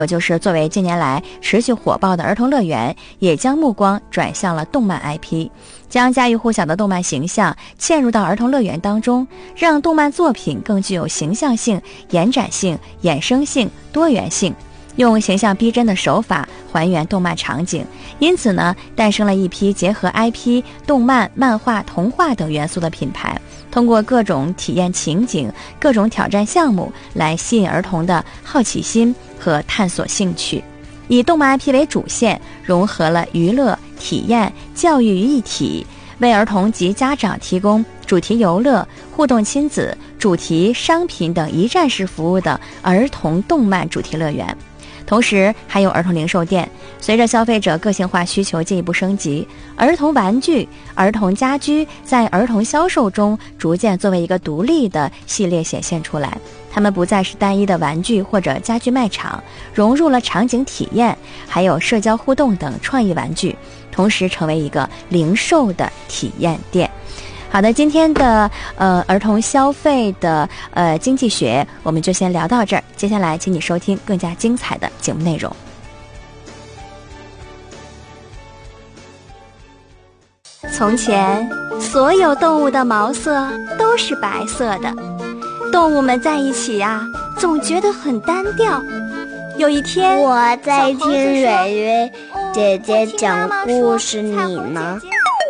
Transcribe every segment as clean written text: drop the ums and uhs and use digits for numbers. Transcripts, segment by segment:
就是作为近年来持续火爆的儿童乐园，也将目光转向了动漫 IP， 将家喻户晓的动漫形象嵌入到儿童乐园当中，让动漫作品更具有形象性、延展性、衍生性、多元性，用形象逼真的手法还原动漫场景。因此呢，诞生了一批结合 IP、动漫、漫画、童话等元素的品牌，通过各种体验情景、各种挑战项目来吸引儿童的好奇心和探索兴趣。以动漫 IP 为主线，融合了娱乐、体验、教育于一体，为儿童及家长提供主题游乐、互动亲子、主题商品等一站式服务的儿童动漫主题乐园。同时还有儿童零售店，随着消费者个性化需求进一步升级，儿童玩具、儿童家居在儿童销售中逐渐作为一个独立的系列显现出来。它们不再是单一的玩具或者家居卖场，融入了场景体验，还有社交互动等创意玩具，同时成为一个零售的体验店。好的，今天的儿童消费的经济学我们就先聊到这儿，接下来请你收听更加精彩的节目内容。 从前，所有动物的毛色都是白色的，动物们在一起呀，总觉得很单调。有一天， 我在听蕊蕊姐姐讲故事，你呢？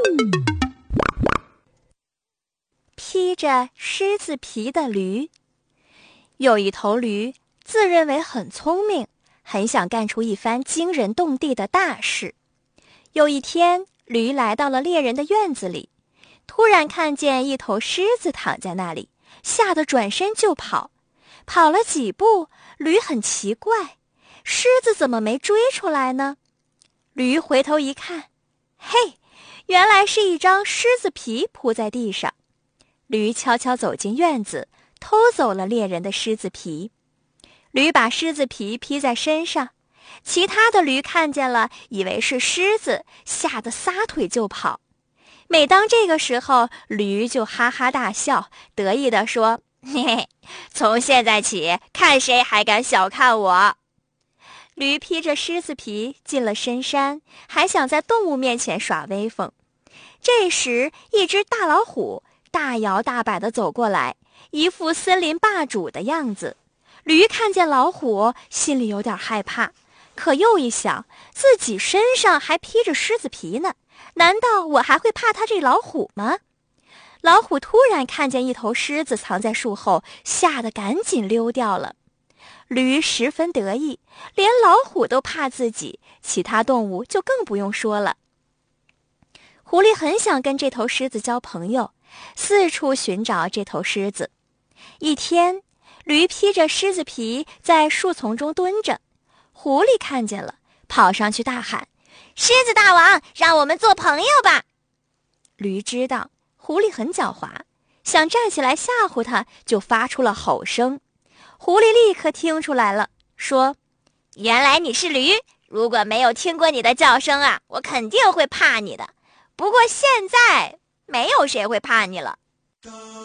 披着狮子皮的驴。有一头驴自认为很聪明，很想干出一番惊人动地的大事。有一天，驴来到了猎人的院子里，突然看见一头狮子躺在那里，吓得转身就跑。跑了几步，驴很奇怪，狮子怎么没追出来呢？驴回头一看，嘿，原来是一张狮子皮铺在地上。驴悄悄走进院子，偷走了猎人的狮子皮。驴把狮子皮披在身上，其他的驴看见了，以为是狮子，吓得撒腿就跑。每当这个时候，驴就哈哈大笑，得意地说：“嘿嘿，从现在起，看谁还敢小看我。”驴披着狮子皮进了深山，还想在动物面前耍威风。这时，一只大老虎大摇大摆地走过来，一副森林霸主的样子。驴看见老虎，心里有点害怕，可又一想，自己身上还披着狮子皮呢，难道我还会怕他这老虎吗？老虎突然看见一头狮子藏在树后，吓得赶紧溜掉了。驴十分得意，连老虎都怕自己，其他动物就更不用说了。狐狸很想跟这头狮子交朋友，四处寻找这头狮子。一天，驴披着狮子皮在树丛中蹲着，狐狸看见了，跑上去大喊：“狮子大王，让我们做朋友吧！”驴知道狐狸很狡猾，想站起来吓唬他，就发出了吼声。狐狸立刻听出来了，说：“原来你是驴，如果没有听过你的叫声啊，我肯定会怕你的。不过现在没有谁会怕你了。”